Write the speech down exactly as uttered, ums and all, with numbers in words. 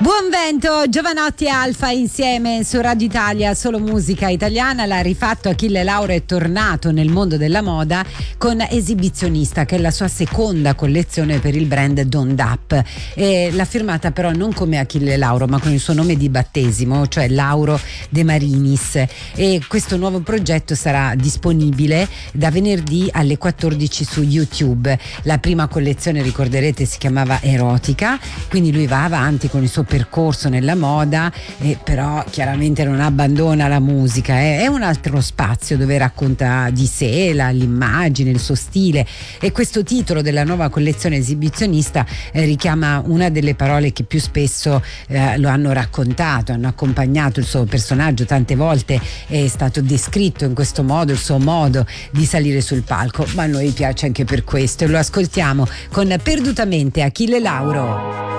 Buon vento, Giovanotti e Alfa insieme su Radio Italia, solo musica italiana. L'ha rifatto Achille Lauro, è tornato nel mondo della moda con Esibizionista, che è la sua seconda collezione per il brand Don't Up. E l'ha firmata però non come Achille Lauro, ma con il suo nome di battesimo, cioè Lauro De Marinis. E questo nuovo progetto sarà disponibile da venerdì alle quattordici su YouTube. La prima collezione, ricorderete, si chiamava Erotica, quindi lui va avanti con il suo percorso nella moda, eh, però chiaramente non abbandona la musica, eh. È un altro spazio dove racconta di sé, la, l'immagine, il suo stile, e questo titolo della nuova collezione Esibizionista eh, richiama una delle parole che più spesso eh, lo hanno raccontato, hanno accompagnato il suo personaggio tante volte. È stato descritto in questo modo il suo modo di salire sul palco, ma a noi piace anche per questo e lo ascoltiamo con Perdutamente Achille Lauro.